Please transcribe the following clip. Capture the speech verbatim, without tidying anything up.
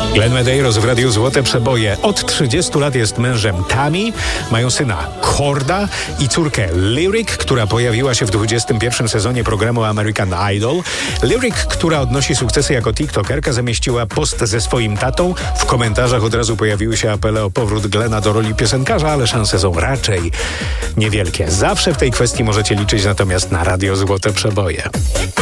Glenn Medeiros w Radiu Złote Przeboje. Od trzydziestu lat jest mężem Tami, mają syna Korda i córkę Lyric, która pojawiła się w dwudziestym pierwszym sezonie programu American Idol. Lyric, która odnosi sukcesy jako tiktokerka, zamieściła post ze swoim tatą. W komentarzach od razu pojawiły się apele o powrót Glena do roli piosenkarza, ale szanse są raczej niewielkie. Zawsze w tej kwestii możecie liczyć natomiast na Radio Złote Przeboje.